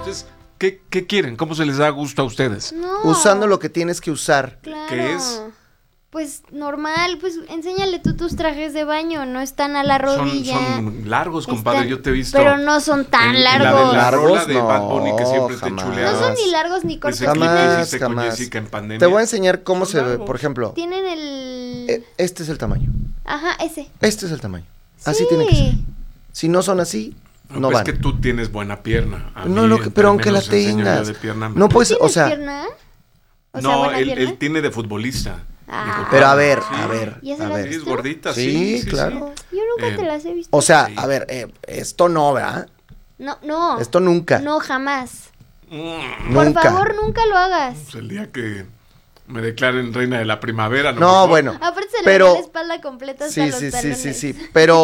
Entonces, ¿qué quieren? ¿Cómo se les da gusto a ustedes? No. Usando lo que tienes que usar. Claro. ¿Qué es? Pues normal, pues enséñale tú tus trajes de baño, no están a la rodilla. Son largos, compadre, Están- yo te he visto. Pero no son tan en largos. La de la ¿Largos? rola de Bad Bunny que No, siempre te jamás. chuleaba. No son ni largos ni cortos. Ese clip que Jamás, hiciste con jamás. Jessica en pandemia. Te voy a enseñar cómo Son se ve, largos. por ejemplo. Tienen el... Este es el tamaño. Ajá, ese. Este es el tamaño. Así Sí. tiene que ser. Si no son así, No, no pues van. es que tú tienes buena pierna. A No, mí, pero entre aunque la menos enseño yo tengas. de pierna, No puedes, o ¿Tienes sea, pierna? O sea, No, buena pierna. él tiene de futbolista. Ah. Digo, pero a ver, sí. a ver, ¿Ya se a las Sí, ver. es visto? gordita, Sí, sí. claro. Yo nunca te las he visto. O sea, Sí. a ver, esto no, ¿verdad? No. Esto nunca. No, jamás. Mm, Por Nunca. favor, nunca lo hagas. pues el día que me declaren reina de la primavera. No, bueno. Aparte se le Pero- ve la espalda completa hasta Sí, los sí, sí, talones. sí, sí. Pero,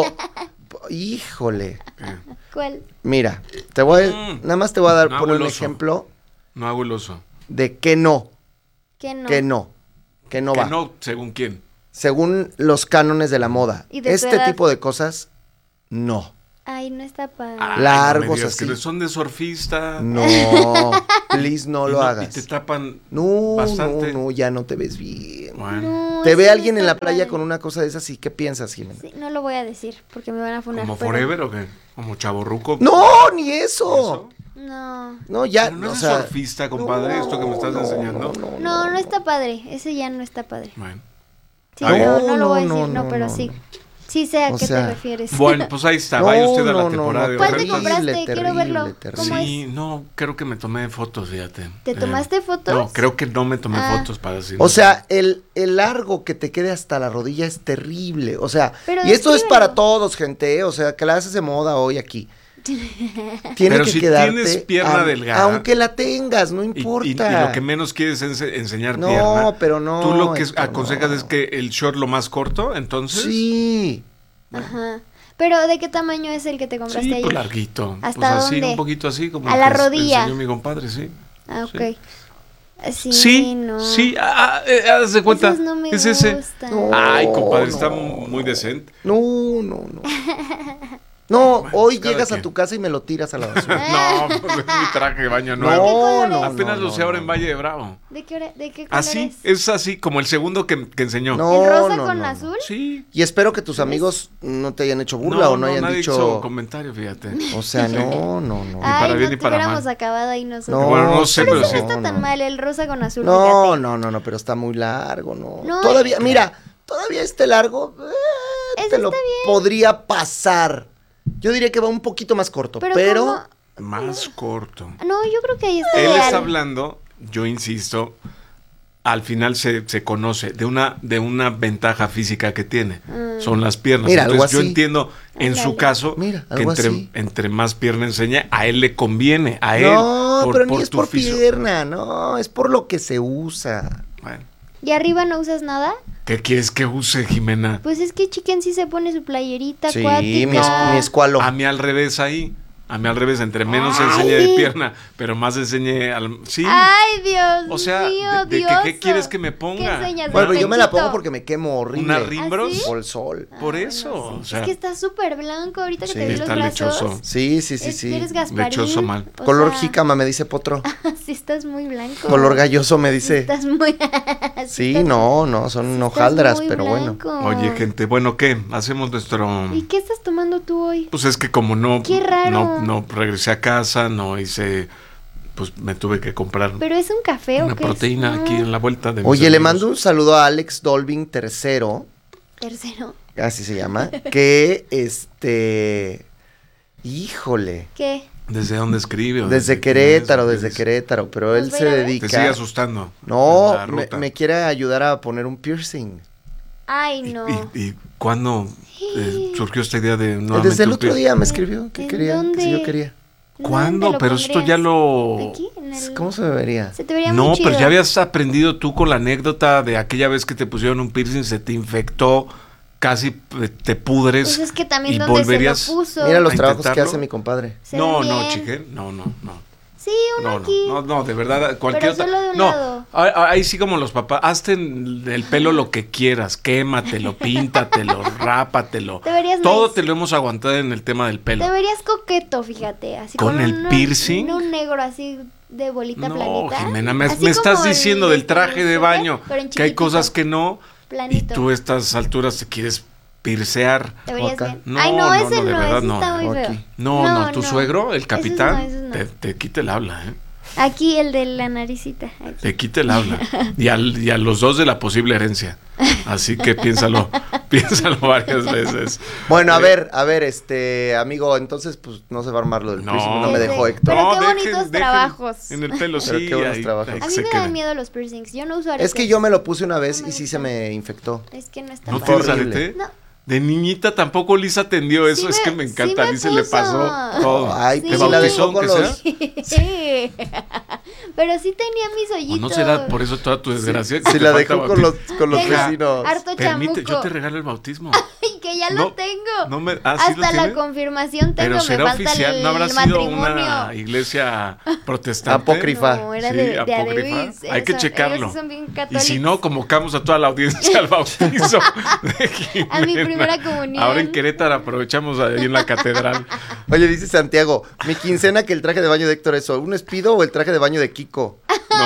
híjole. ¿Cuál? Mira, te voy a, nada más te voy a dar No, poner un goloso. ejemplo No hago el oso. de que no, Que no. que no, que no Que va. no, según quién. Según los cánones de la moda. Y de tu Este edad. tipo de cosas, no. Ay, no está padre. Ay, Largos no me digas así. que son de surfista. No, please no Y lo Y hagas. te tapan. No, bastante. no, ya no te ves bien. Bueno. No, Te eso ve no alguien en está la playa padre. con una cosa de esas y ¿qué piensas, Jimena? Sí, no lo voy a decir porque me van a funar. ¿Como pero- Forever o qué? ¿Como Chaborruco? No, ni eso. ¿Eso? No. No, ya, Pero no o es sea, surfista, compadre, esto que me estás enseñando. No está padre. Ese ya no está padre. Bueno. Sí, A ver. no lo voy a No, decir, no, no, pero no, sí. no. Sí sé a O qué sea, te refieres. Bueno, pues ahí está. No, Vaya usted a la no, temporada de ¿Cuál te ofertas. compraste? Quiero verlo. ¿Cómo es? Sí, no, creo que me tomé fotos, fíjate. ¿Te tomaste fotos? No, creo que no me tomé Ah. fotos para decir. O sea, el largo que te quede hasta la rodilla es terrible. O sea, Pero y esto es descríbelo. para todos, gente. O sea, clases de moda hoy aquí. Tiene Pero que si quedarte. tienes pierna delgada. Aunque la tengas, no y importa. lo que menos quieres es enseñar No, pierna. pero no, ¿Tú lo que Héctor, aconsejas no. es que el short lo más corto, entonces? Sí. Ajá. Pero ¿de qué tamaño es el que te compraste Sí, ayer? pues larguito. ¿Hasta pues así, dónde? un poquito así como A el la que rodilla. enseñó mi compadre, sí. Ah, Sí. ok. Sí, Sí, no. sí, haz de cuenta. Esos no me es ese. gustan. No. Ay, compadre, no. está muy decente. No, no, no. No, Bueno, hoy cada llegas a quien. tu casa y me lo tiras a la basura. No, pues es mi traje de baño No, nuevo. color no, es? Apenas no, lo sé no, ahora no. en Valle de Bravo. ¿De qué color Así, es así, como el segundo que enseñó. No, ¿El rosa no, con no. azul? Sí. Y espero que tus amigos no te hayan hecho burla o no hayan nadie dicho. hizo comentario, fíjate. O sea, no, no, no. para Ay, bien no ni te para hubiéramos mal. acabado ahí nosotros. No, Bueno, no sé, Pero pero eso sí. no está tan no. mal, el rosa con azul, No, fíjate. no, pero está muy largo, no. No, Todavía, mira, todavía este largo Eso te lo está bien. podría pasar. Yo diría que va un poquito más corto, pero, ¿cómo? Más corto. No, yo creo que ahí está Él ideal. está hablando, yo insisto, al final se conoce de una ventaja física que tiene. Son las piernas. Mira, algo Entonces yo así. entiendo en su Ándale. caso Mira, que algo así. entre más pierna enseñe, a él le conviene, a él. no, pero ni es tu por fisio. pierna, no, es por lo que se usa. Bueno, ¿Y arriba no usas nada? ¿qué quieres que use, Jimena? Pues es que Chicken sí se pone su playerita Sí, acuática. mi escualo. A mí al revés ahí. A mí al revés, entre menos Ay. enseñe de pierna, pero más enseñe al... Sí. Ay, Dios O sea, mío, ¿de Dioso. qué quieres que me ponga? ¿Qué enseñas? Bueno, pero yo me la pechito? pongo porque me quemo horrible. ¿Una Rimbros? ¿Ah, sí? Por el sol. Por Ah, eso, bueno, sí. o sea, Es que está súper blanco ahorita que Sí, te vi los está brazos. lechoso. Sí, sí, sí, sí. Eres Gasparín. Lechoso mal. o Color sea, jícama, me dice Potro. Sí, estás muy blanco. Color galloso, me dice. Estás muy... Sí, estás- no, son estás hojaldras, muy pero bueno. blanco. Oye, gente, bueno, ¿qué? Hacemos nuestro... ¿Y qué estás tomando tú hoy? Pues es que como no... Qué raro. No regresé a casa, no hice... Pues me tuve que comprar ¿Pero es un café o una qué es? proteína No. aquí en la vuelta de mis Oye, le amigos. mando un saludo a Alex Dolvin III, Tercero. así se llama, que híjole, ¿Qué? ¿Desde dónde escribe? o desde quién es, Querétaro, o qué desde es? Querétaro, pero Nos él va a se ir a ver. Te sigue dedica. asustando. No, en la ruta. me quiere ayudar a poner un piercing. Ay, no. ¿Y cuándo surgió esta idea de nuevamente Desde el un otro piercing? día me escribió que ¿En quería, que si dónde? yo quería. ¿Cuándo? ¿Dónde Pero esto pondrías? ya lo... ¿Aquí? En el... ¿Cómo se me vería? Se te vería No, muy chido. pero ya habías aprendido tú con la anécdota de aquella vez que te pusieron un piercing, se te infectó, casi te pudres. Pues es que también y donde volverías... se lo puso. Mira los ¿A trabajos que intentarlo? hace mi compadre. Se No, ve no, bien. chique, no. Sí, uno aquí. No, de verdad, cualquier Pero solo de un no, lado. ahí sí como los papás, hazte el pelo lo que quieras, quématelo, píntatelo, rápatelo. Deberías Todo nice. te lo hemos aguantado en el tema del pelo. Te verías coqueto, fíjate. Así ¿Con el piercing? Un negro así de bolita No, planita. Jimena, me Así estás como el diciendo del traje de súper, baño pero en que hay chiquitito, cosas que no, y planito. tú a estas alturas te quieres pircear. Te verías Acá. bien. No, Ay, no, ese de no, verdad ese no. está muy feo. Aquí. No, tu suegro, el capitán, Esos no. te quita el habla, ¿eh? Aquí el de la naricita. Aquí. Te quita el habla. Y a los dos de la posible herencia. Así que piénsalo varias veces. Bueno, a ver, amigo, entonces, pues, no se va a armar lo del No. piercing, no me dejó Héctor. Pero qué dejen- bonitos dejen trabajos. En el pelo, Pero sí. qué buenos ahí trabajos. A mí se me dan queden. miedo los piercings. Yo no uso aretes. Es que yo me lo puse una vez No me y sí gusta. se me infectó. Es que no está ¿No padre. tienes horrible. arete? No. De niñita tampoco Lisa atendió eso, Sí es me- que me encanta, sí a me Lisa le puso. pasó todo. Ay, Sí. pues ¿Te sí la bautizó dejó con aunque los... Sí. Pero sí tenía mis ¿O hoyitos. no será por eso toda tu desgracia? que Sí te la falta dejó con los Tengo vecinos. harto Permite, chamuco. yo te regalo el bautismo. Ay, que ya No, lo tengo. no me- ¿sí lo Hasta la tiene? confirmación tengo, Pero me será falta oficial, el ¿no habrá sido matrimonio. una iglesia protestante? Apócrifa. No, era Sí, de apócrifa. Adebis. Hay que Ellos checarlo. son bien Y católicos. si no, convocamos a toda la audiencia al bautizo de Jimena. A mi primera comunión. Ahora en Querétaro aprovechamos ahí en la catedral. Oye, dice Santiago, mi quincena que el traje de baño de Héctor es ¿un espido o el traje de baño de Kiko?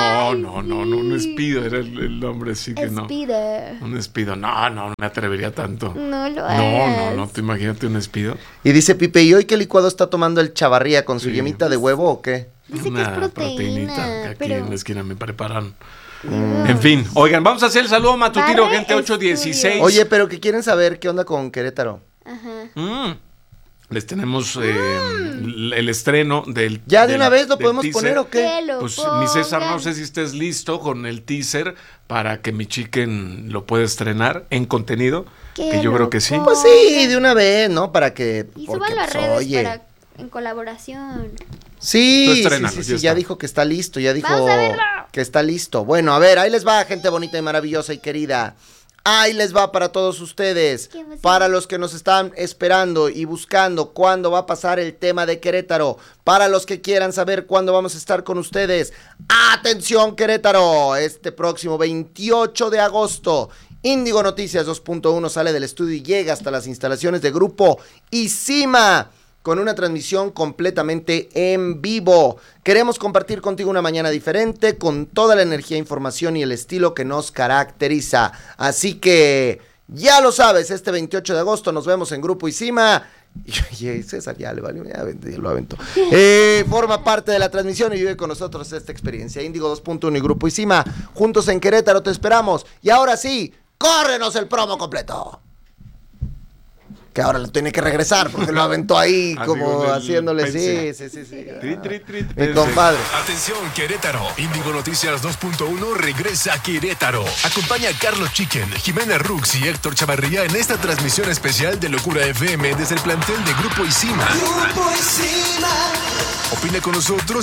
No espido, era el nombre, sí que no. Spider. Un espido, no me atrevería tanto. No lo hagas. No, te imagínate un espido. Y dice Pipe, ¿y hoy qué licuado está tomando el Chavarría con su Sí. yemita de huevo o qué? Dice que es proteína, que aquí pero- en la esquina me preparan. En fin, oigan, vamos a hacer el saludo matutino, Barre gente 816. estudio. Oye, pero que quieren saber qué onda con Querétaro. Ajá. Les tenemos el estreno del. ¿Ya de una vez lo del podemos teaser. poner o qué? Que lo Pues mi César, no pongan. sé si estés listo con el teaser para que mi chicken lo pueda estrenar en contenido. Que yo lo creo que sí. pongan. Pues sí, de una vez, ¿no? Para que... Y porque, súbanlo a pues, redes oye. en colaboración. Tú Sí, estrénalo, sí, ya ya está. dijo que está listo, ya dijo Vamos a verlo. que está listo. Bueno, a ver, ahí les va, gente bonita y maravillosa y querida. Ahí les va para todos ustedes, Qué emoción. para los que nos están esperando y buscando cuándo va a pasar el tema de Querétaro, para los que quieran saber cuándo vamos a estar con ustedes. ¡Atención, Querétaro! Este próximo 28 de agosto, Índigo Noticias 2.1 sale del estudio y llega hasta las instalaciones de Grupo ISIMA, con una transmisión completamente en vivo. Queremos compartir contigo una mañana diferente, con toda la energía, información y el estilo que nos caracteriza. Así que, ya lo sabes, este 28 de agosto nos vemos en Grupo ISIMA. Y César ya le valió, ya lo aventó. Forma parte de la transmisión y vive con nosotros esta experiencia. Índigo 2.1 y Grupo ISIMA, juntos en Querétaro, te esperamos. Y ahora sí, córrenos el promo completo. Que ahora lo tiene que regresar porque lo aventó ahí Así como con el haciéndole, pense. sí. Tri. Mi compadre. Atención Querétaro, Índigo Noticias 2.1 regresa a Querétaro. Acompaña a Carlos Chicken, Jimena Rux y Héctor Chavarría en esta transmisión especial de Locura FM desde el plantel de Grupo ISIMA. Opina con nosotros